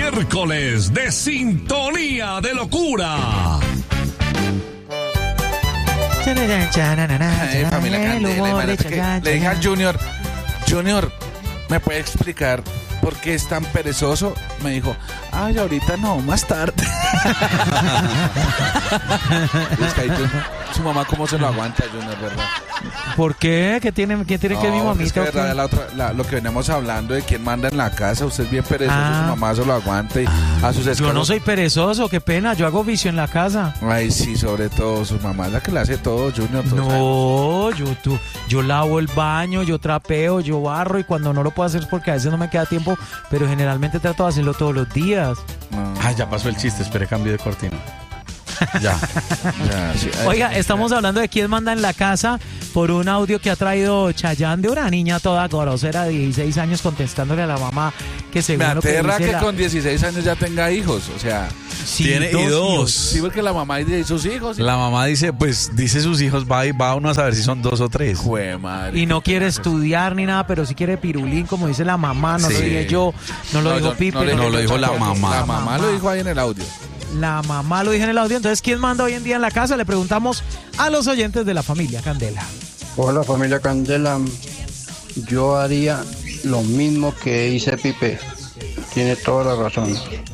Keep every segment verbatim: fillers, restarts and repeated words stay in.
miércoles de Sintonía de Locura. Ay, familia Candela, imagínate que le dije al Junior, Junior, ¿me puede explicar por qué es tan perezoso? Me dijo, ay, ahorita no, más tarde. Es que ahí tú, su mamá cómo se lo aguanta, Junior, ¿verdad? ¿Por qué? ¿Qué tiene, qué tiene No, que ver mi mamita? Es que, verdad, la otra, la, lo que venimos hablando de quién manda en la casa, usted es bien perezoso, Ah. su mamá se lo aguanta y a sus escalos. Yo no soy perezoso, qué pena, yo hago vicio en la casa. Ay, sí, sobre todo, su mamá es la que le hace todo, Junior. todo, No, yo, tú, yo lavo el baño, yo trapeo, yo barro y cuando no lo puedo hacer es porque a veces no me queda tiempo, pero generalmente trato de hacerlo todos los días. No. Ah, ya pasó el chiste, espere, cambio de cortina. Ya. Ya, sí, ay, Oiga, sí, estamos hablando de quién manda en la casa por un audio que ha traído Chayanne de una niña toda grosera de dieciséis años contestándole a la mamá que Me según lo que aterra dice que la- con dieciséis años ya tenga hijos, o sea, Sí, Tiene y dos. sí, porque la mamá dice sus hijos. La mamá dice, pues, dice sus hijos, va y va uno a saber si son dos o tres. Jue madre. Y no quiere estudiar ni nada, pero sí quiere pirulín, como dice la mamá, no Sí. lo dije yo, no lo No, dijo yo- Pipe. no le- No lo dijo la tampoco. mamá. La mamá lo dijo ahí en el audio. La mamá lo dijo en el audio. Entonces, ¿quién manda hoy en día en la casa? Le preguntamos a los oyentes de la familia Candela. Hola familia Candela, yo haría lo mismo que dice Pipe, tiene toda la razón.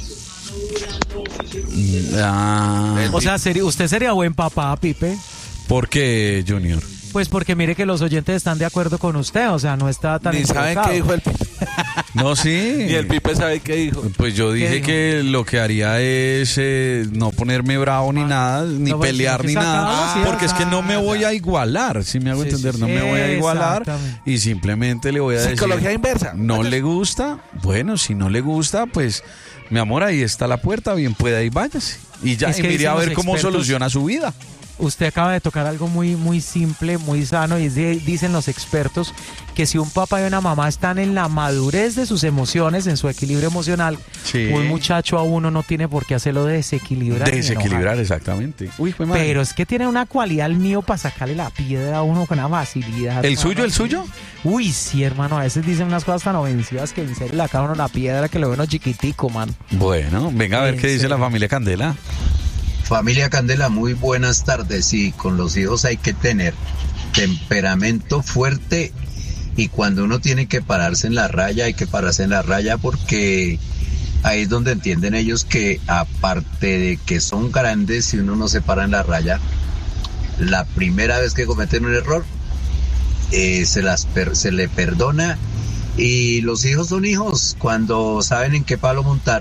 Ah, O sea, sería- usted sería buen papá, Pipe. ¿por qué, Junior? Pues porque mire que los oyentes están de acuerdo con usted, o sea, no está tan Ni saben equivocado. qué dijo el Pipe. No, sí. Ni el Pipe sabe qué dijo. Pues yo dije dijo? que lo que haría es eh, no ponerme bravo ni nada, ni no, pues, pelear sino ni que sacarlo, nada, sí, porque es que no me voy a igualar, si me hago Sí, entender, sí, no sí. me voy a igualar Exactamente. y simplemente le voy a Psicología decir, inversa. no le gusta, bueno, si no le gusta, pues mi amor, ahí está la puerta, bien pueda y váyase. Y ya, Es y que mire dicen a ver los cómo expertos- soluciona su vida. Usted acaba de tocar algo muy, muy simple, muy sano, y es de- dicen los expertos que si un papá y una mamá están en la madurez de sus emociones, en su equilibrio emocional, Sí. un muchacho a uno no tiene por qué hacerlo desequilibrar. ni Desequilibrar, enojar. exactamente. Uy, fue madre. Pero es que tiene una cualidad el mío para sacarle la piedra a uno con una facilidad. ¿El mano. suyo, el suyo? Uy, sí, hermano, a veces dicen unas cosas tan ofensivas que en serio le sacan a uno la piedra que lo ve uno chiquitico, man. Bueno, venga a ver En qué dice serio. la familia Candela. Familia Candela, muy buenas tardes. Y con los hijos hay que tener temperamento fuerte y cuando uno tiene que pararse en la raya, hay que pararse en la raya porque ahí es donde entienden ellos que aparte de que son grandes, si uno no se para en la raya, la primera vez que cometen un error, eh, se, las per- se le perdona y los hijos son hijos. Cuando saben en qué palo montar,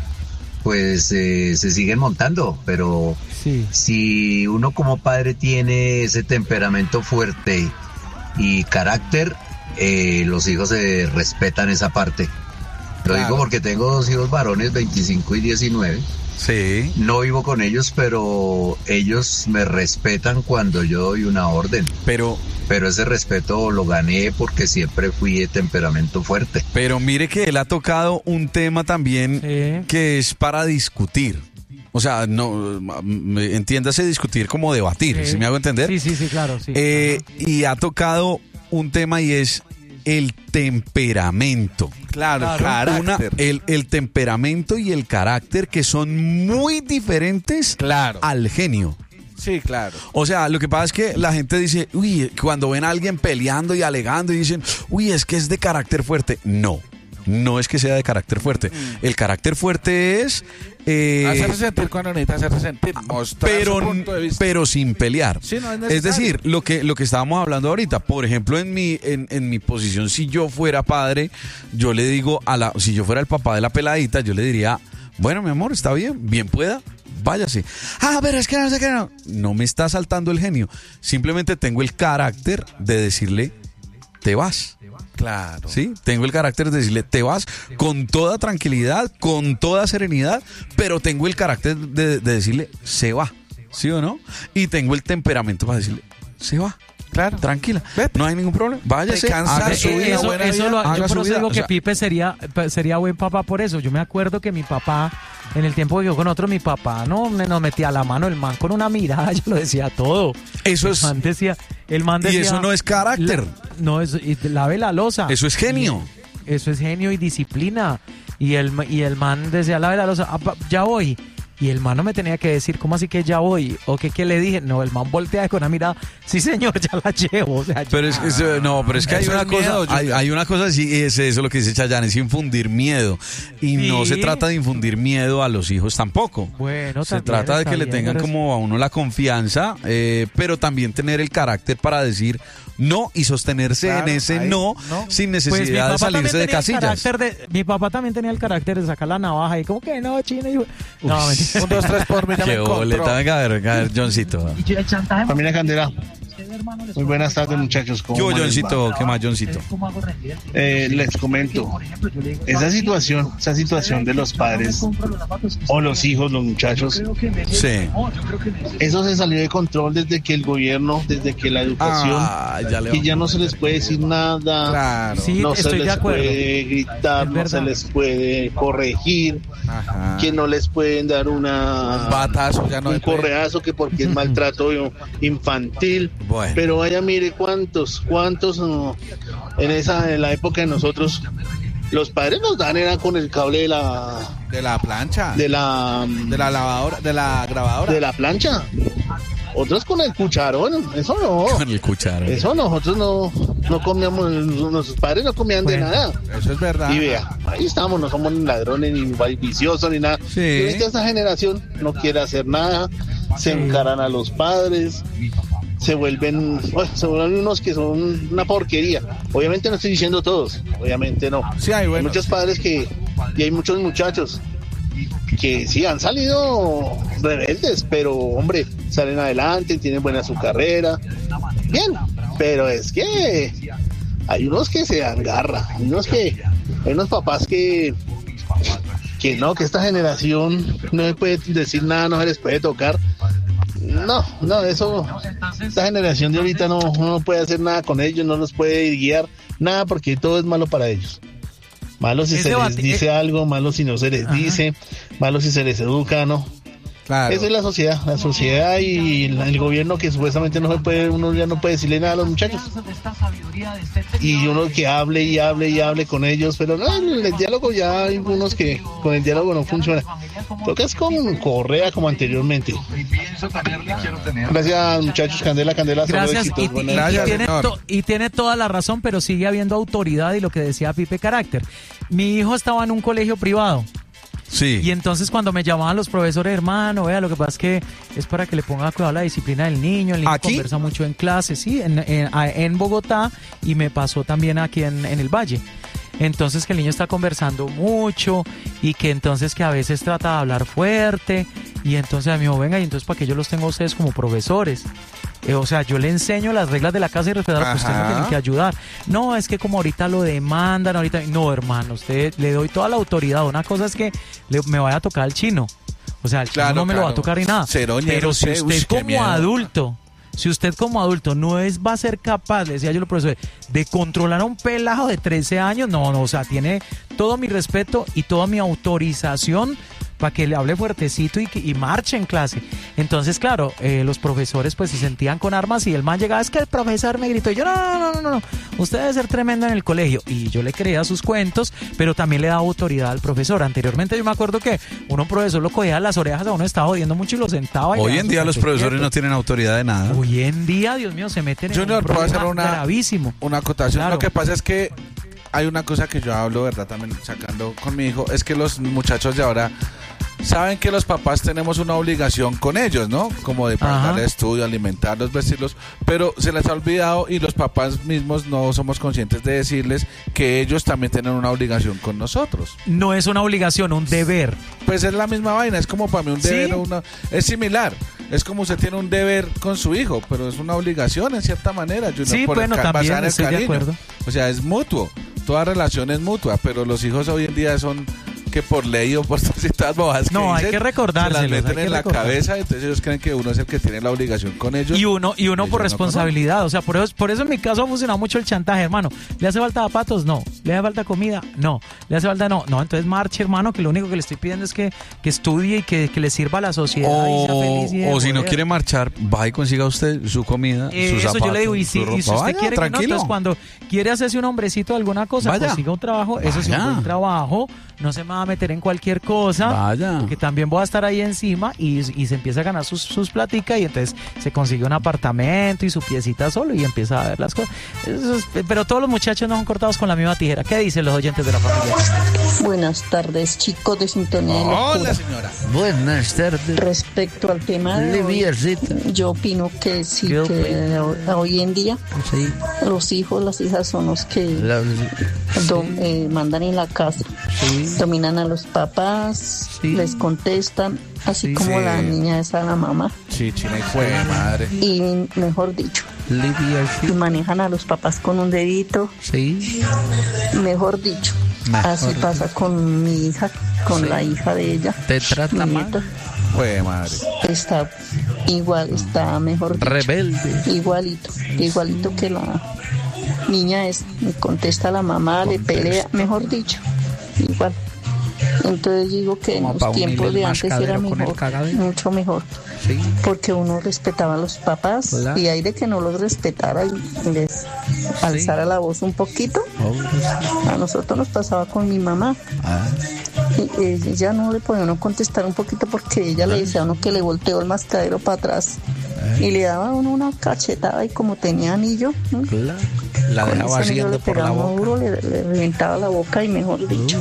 pues eh, se siguen montando, pero Sí. si uno como padre tiene ese temperamento fuerte y carácter, eh, los hijos se respetan esa parte. Lo Claro. digo porque tengo dos hijos varones, veinticinco y diecinueve. Sí. No vivo con ellos, pero ellos me respetan cuando yo doy una orden. Pero Pero ese respeto lo gané porque siempre fui de temperamento fuerte. Pero mire que él ha tocado un tema también Sí. que es para discutir. O sea, no me- entiéndase discutir como debatir, Sí. ¿sí me hago entender? Sí, sí, sí, claro, sí. Eh, Ajá. y ha tocado un tema y es el temperamento. Claro, Claro. Una- carácter. el, el temperamento y el carácter que son muy diferentes Claro. al genio. Sí, claro. O sea, lo que pasa es que la gente dice, uy, cuando ven a alguien peleando y alegando y dicen, uy, es que es de carácter fuerte. No, no es que sea de carácter fuerte. El carácter fuerte es... eh, Hacerse sentir cuando necesita hacerse sentir. Mostrar pero, su punto de vista. pero sin pelear. Sí, no es es necesario. decir, lo que, lo que estábamos hablando ahorita, por ejemplo, en mi, en, en mi posición, si yo fuera padre, yo le digo a la, si yo fuera el papá de la peladita, yo le diría, bueno, mi amor, está bien, bien pueda, váyase. Ah, pero es que no sé qué, no. No me está saltando el genio. Simplemente tengo el carácter de decirle, te vas. Claro. ¿Sí? Tengo el carácter de decirle, te vas con toda tranquilidad, con toda serenidad, pero tengo el carácter de, de decirle, se va, ¿sí o no? Y tengo el temperamento para decirle, se va. Claro. Tranquila, Vete. no hay ningún problema. Váyase, Te cansas, haga Eh, su vida, vida. eso, buena eso vida, lo- haga yo su por eso vida, digo o que sea- Pipe sería, sería buen papá por eso. Yo me acuerdo que mi papá, en el tiempo que yo con otro, mi papá no me- nos metía la mano, el man con una mirada, yo lo decía todo. Eso El es, man decía, el man y decía, eso no es carácter. la- no, es, y lave la losa. Eso es genio. Eso es genio y disciplina. Y el, y el man decía la verdad, o sea, ya voy. Y el man no me tenía que decir, ¿cómo así que ya voy? ¿O qué, qué le dije? No, el man voltea con una mirada, sí señor, ya la llevo. O sea, pero es, es, no, pero es que hay una, miedo, cosa, hay, hay una cosa, sí, es eso lo que dice Chayanne, es infundir miedo. Y sí. no se trata de infundir miedo a los hijos tampoco. Bueno, se trata de que le tengan como a uno la confianza, eh, pero también tener el carácter para decir no y sostenerse claro, en ese ahí, no, no sin necesidad pues de salirse de casillas. De, mi papá también tenía el carácter de sacar la navaja y como que no, chino. Y... No, un, dos, tres por mí. Qué boleta, venga a ver, venga a ver, Johncito. Familia Candela. Muy buenas tardes, muchachos. ¿Qué hubo, Johncito? ¿Qué más, Johncito? Eh, les comento. Esa situación, esa situación de los padres o los hijos, los muchachos. Sí. Eso se salió de control desde que el gobierno, desde que la educación, ah, ya y ya no se les puede decir nada. Claro. Sí, no se estoy les de acuerdo. puede gritar, no se les puede corregir. Ajá. Que no les pueden dar una un batazo, ya no un correazo, que porque es maltrato infantil. Bueno. Pero vaya, mire cuántos, cuántos no, en esa en la época de nosotros los padres nos dan era con el cable de la de la plancha, de la de la lavadora, de la grabadora, de la plancha. Otros con el cucharón, eso no. Con el cucharón. Eso nosotros no, no comíamos, nuestros padres no comían bueno, de nada. Eso es verdad. Y vea, ahí estamos, no somos ni ladrones, ni viciosos, ni nada. Sí. Y ahorita esta generación no quiere hacer nada, se encaran a los padres, se vuelven, bueno, se vuelven unos que son una porquería. Obviamente no estoy diciendo todos, obviamente no. Sí, hay, bueno. Hay muchos padres que, y hay muchos muchachos que sí han salido rebeldes, pero hombre, salen adelante, tienen buena su carrera, bien, pero es que hay unos que se dan garra, hay unos que, hay unos papás que que no, que esta generación no se puede decir nada, no se les puede tocar. No, no, eso, esta generación de ahorita no, no puede hacer nada con ellos, no los puede guiar, nada, porque todo es malo para ellos. Malo si se les dice algo, malo si no se les dice, malo si se les educa, ¿no? Claro. Esa es la sociedad, la sociedad y el gobierno que supuestamente no se puede, uno ya no puede decirle nada a los muchachos. Y uno que hable y hable y hable con ellos, pero no, el, el diálogo ya hay unos que con el diálogo no funciona. Tocas con correa como anteriormente. Gracias, muchachos. Candela, Candela. Gracias. Y, y, y, Gracias, tiene to, y tiene toda la razón, pero sigue habiendo autoridad y lo que decía Pipe, carácter. Mi hijo estaba en un colegio privado. Sí. Y entonces cuando me llamaban los profesores, hermano, vea, lo que pasa es que es para que le ponga cuidado a la disciplina del niño. El niño ¿Aquí? Conversa mucho en clase, sí, en, en, en Bogotá, y me pasó también aquí en, en el Valle. Entonces que el niño está conversando mucho y que entonces que a veces trata de hablar fuerte, y entonces a mí me dijo, venga, y entonces para que yo los tengo a ustedes como profesores. Eh, o sea, yo le enseño las reglas de la casa y respetar, pues ustedes me tienen que ayudar. No, es que como ahorita lo demandan, ahorita... No, hermano, usted le doy toda la autoridad. Una cosa es que le, me vaya a tocar al chino. O sea, el chino claro, no me claro. lo va a tocar ni nada. Ceroñero, pero si sé, usted uy, como adulto... Si usted como adulto no es va a ser capaz, le decía yo al profesor, de controlar a un pelado de trece años, no, no, o sea, tiene todo mi respeto y toda mi autorización para que le hable fuertecito y, y marche en clase. Entonces, claro, eh, los profesores pues se sentían con armas y el man llegaba, es que el profesor me gritó, y yo, no, no, no, no, no, usted debe ser tremendo en el colegio. Y yo le creía sus cuentos, pero también le daba autoridad al profesor. Anteriormente yo me acuerdo que uno profesor lo cogía las orejas, a uno estaba odiando mucho y lo sentaba. Hoy en día los profesores quieto. No tienen autoridad de nada. Hoy en día, Dios mío, se meten Junior, en un problema hacer una, gravísimo. Una acotación. Claro. Lo que pasa es que hay una cosa que yo hablo, ¿verdad? También sacando con mi hijo, es que los muchachos de ahora saben que los papás tenemos una obligación con ellos, ¿no? Como de pagarle estudio, alimentarlos, vestirlos, pero se les ha olvidado y los papás mismos no somos conscientes de decirles que ellos también tienen una obligación con nosotros. No es una obligación, un deber. Pues es la misma vaina, es como para mí un deber, ¿Sí? o una, es similar. Es como usted tiene un deber con su hijo, pero es una obligación en cierta manera. Junior, Sí, por bueno, el, también el estoy cariño. de acuerdo. O sea, es mutuo. Toda relación es mutua, pero los hijos hoy en día son que por ley o por ciertas bobadas que No, dicen, hay que recordárselos, se las meten hay que en la recordar. cabeza, entonces ellos creen que uno es el que tiene la obligación con ellos. Y uno, y uno Ellos por no responsabilidad, o sea, por eso, por eso en mi caso ha funcionado mucho el chantaje, hermano. ¿Le hace falta zapatos? No. ¿Le hace falta comida? No. ¿Le hace falta? No. No, entonces marche, hermano, que lo único que le estoy pidiendo es que, que estudie y que, que le sirva a la sociedad y sea O, feliz. Y de o si no joder. quiere marchar, va y consiga usted su comida, Eh, sus eso zapatos, yo le digo, y si, su y ropa. si usted Vaya, quiere que no, tranquilo. entonces cuando quiere hacerse un hombrecito de alguna cosa, Vaya. consiga un trabajo, eso es un Vaya. buen trabajo, no se me va a meter en cualquier cosa, Vaya. que también voy a estar ahí encima y, y se empieza a ganar sus, sus platicas y entonces se consigue un apartamento y su piecita solo y empieza a ver las cosas. Eso es- pero todos los muchachos no son cortados con la misma tijera. ¿Qué dicen los oyentes de la familia? Buenas tardes, chicos de Sintonía de Locura. Hola, señora. Buenas tardes. Respecto al tema de hoy, Liviacita. yo opino que sí, ¿Qué que ho- hoy en día Sí. los hijos, las hijas son los que La- dom- eh, mandan en la casa, sí. dominan a los papás, Sí. les contestan, así Sí. como Sí. la niña esa a la mamá. Sí, china y fue madre. Y mejor dicho, y Liviacita. manejan a los papás con un dedito, Sí. mejor dicho. Mejor Así dicho. pasa con mi hija, con Sí. la hija de ella. Te trata Mi mal. nieta. Fue madre. Está igual, está mejor dicho, Rebelde. igualito, igualito que la niña es, le contesta a la mamá, le pelea, mejor dicho, igual. Entonces digo que en Como los pa' unirle tiempos el de antes era mascadero con el mejor, cagadero. mucho mejor, Sí. porque uno respetaba a los papás Claro. y hay de que no los respetara y les alzara la voz un poquito. Oh, A nosotros nos pasaba con mi mamá. ah, Y ella no le podía uno contestar un poquito porque ella le decía a uno que le volteó el mascadero para atrás y le daba a uno una cachetada y como tenía anillo, ¿no? claro. La Con dejaba ese anillo haciendo le por la pegaba uno boca. duro, le, le reventaba la boca y mejor dicho.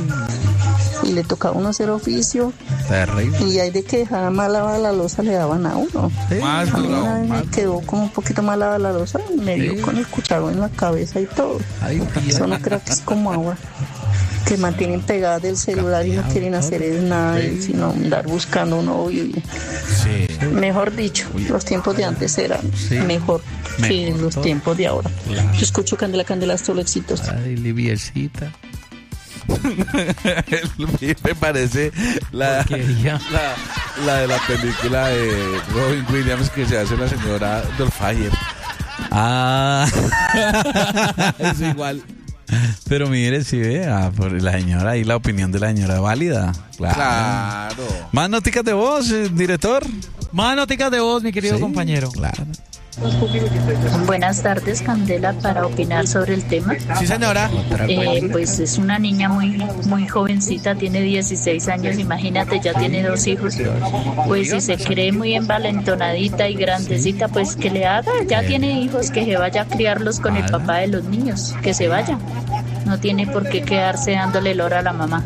Y le tocaba a uno hacer oficio Terrible. y hay de que dejaba mal lavada la losa le daban a uno. Más A mí duro. una vez más me quedó como un poquito mal lavada la losa y me dio Sí. con el cucharón en la cabeza y todo. Ay, Eso no tía. creo que es como ahora, que mantienen pegadas del celular y no quieren hacer es nada, y sino andar buscando un novio. y- Sí. Mejor dicho, los tiempos de antes eran Sí. mejor que Mejor, los todo. tiempos de ahora. Claro. Yo escucho Candela Candela, solo éxitos. Ay, Liviacita. Me parece la, Porquería. la, la de la película de Robin Williams que se hace la señora Dolfire. Ah, Es igual. pero mire, si vea, por la señora ahí, la opinión de la señora es válida. Claro. Claro. Más noticas de voz, eh, director. Más noticas de voz, mi querido Sí, compañero. Claro. Buenas tardes, Candela, para opinar sobre el tema. Sí, señora. Eh, pues es una niña muy muy jovencita, tiene dieciséis años, imagínate, ya tiene dos hijos. Pues si se cree muy envalentonadita y grandecita, pues que le haga, ya tiene hijos, que se vaya a criarlos con el papá de los niños, que se vaya. No tiene por qué quedarse dándole lora a la mamá.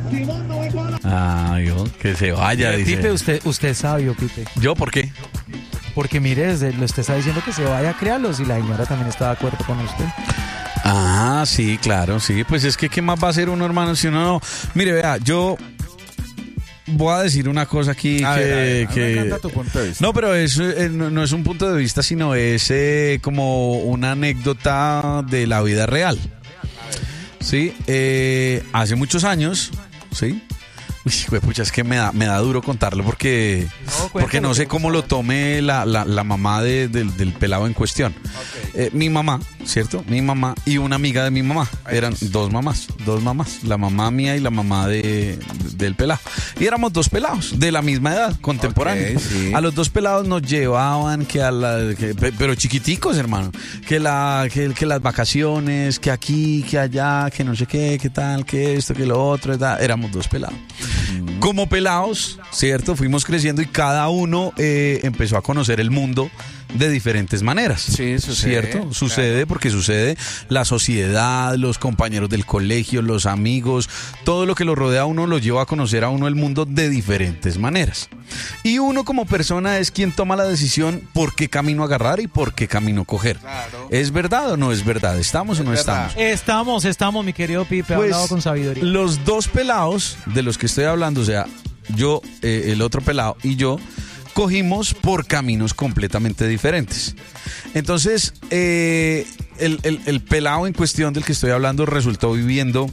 Ah, yo, que se vaya, dice. Pipe, usted, usted es sabio, Pipe. ¿Yo por qué? Porque mire, desde, lo usted está diciendo que se vaya a criarlos y la señora también está de acuerdo con usted. Ah, sí, claro, sí. Pues es que, ¿qué más va a hacer uno, hermano, si uno no? Mire, vea, yo voy a decir una cosa aquí A que... ver, a ver, a mí me que- encanta tu punto de vista. No, pero es, eh, no, no es un punto de vista, sino es eh, como una anécdota de la vida real. Sí, eh, hace muchos años, ¿sí? Uy, pucha, es que me da, me da duro contarlo porque No, porque cuéntalo, no sé que cómo lo tome la, la, la mamá de- del, del pelado en cuestión. Eh, mi mamá, ¿cierto? Mi mamá y una amiga de mi mamá. Eran dos mamás, dos mamás. La mamá mía y la mamá de, del pelado. Y éramos dos pelados de la misma edad, contemporáneos. Ok, sí. A los dos pelados nos llevaban que a la, que- pe- pero chiquiticos, hermano. Que, la, que, que las vacaciones, que aquí, que allá, que no sé qué, que tal, que esto, que lo otro. Tal. Éramos dos pelados. Como pelados, ¿cierto? Fuimos creciendo y cada uno eh, empezó a conocer el mundo de diferentes maneras. Sí, sucede, ¿Cierto? Sucede porque sucede la sociedad, los compañeros del colegio, los amigos, todo lo que lo rodea a uno lo lleva a conocer a uno el mundo de diferentes maneras. Y uno como persona es quien toma la decisión por qué camino agarrar y por qué camino coger. Claro. ¿Es verdad o no es verdad? ¿Estamos o no verdad. estamos? Estamos, estamos, mi querido Pipe, ha Pues, hablado con sabiduría. los dos pelados de los que estoy hablando, o sea, yo, eh, el otro pelado y yo, cogimos por caminos completamente diferentes. Entonces, eh, el, el- el pelado en cuestión del que estoy hablando resultó viviendo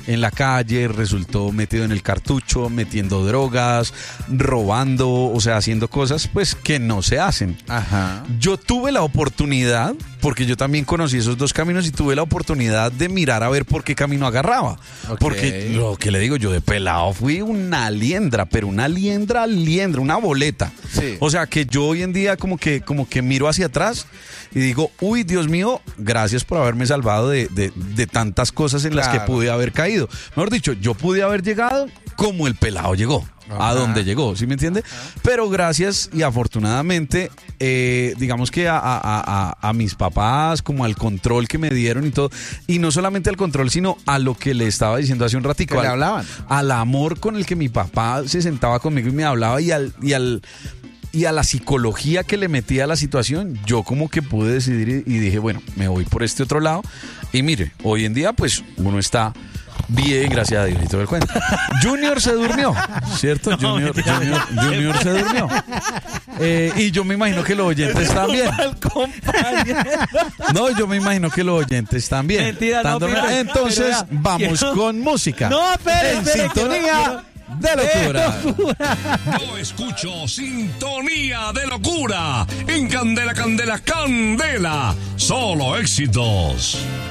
en la calle, resultó metido en el cartucho, metiendo drogas, robando, o sea, haciendo cosas pues que no se hacen. Ajá. Yo tuve la oportunidad, porque yo también conocí esos dos caminos y tuve la oportunidad de mirar a ver por qué camino agarraba. Ok. Porque lo que le digo, yo de pelado fui una liendra, pero una liendra, liendra, una boleta. Sí. O sea, que yo hoy en día como que, como que miro hacia atrás y digo, uy, Dios mío, gracias por haberme salvado de, de, de tantas cosas en las Claro. que pude haber caído. Mejor dicho, yo pude haber llegado como el pelado llegó. Ajá. A donde llegó, ¿sí me entiende? Pero gracias y afortunadamente, eh, digamos que a, a, a, a mis papás, como al control que me dieron y todo, y no solamente al control, sino a lo que le estaba diciendo hace un ratico. ¿Qué le al, hablaban? Al amor con el que mi papá se sentaba conmigo y me hablaba y al... Y al y a la psicología que le metía a la situación, yo como que pude decidir y, y dije, bueno, me voy por este otro lado. Y mire, hoy en día pues uno está bien, gracias a Dios y todo el cuento. Junior se durmió, ¿cierto? No, Junior, mentira. Junior, Junior se durmió. Eh, y yo me imagino que los oyentes también. No, yo me imagino que los oyentes también. Mentira, no, Dándome- pero- Entonces, pero vea, vamos quiero- con música. No, espere, En espere, sintonía de locura. Yo escucho Sintonía de Locura en Candela, Candela, Candela. Solo éxitos.